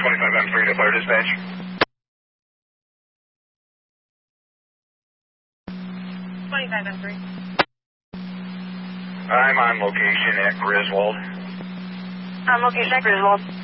25M3 to Fire Dispatch. 25M3. I'm on location at Griswold. On location at Griswold.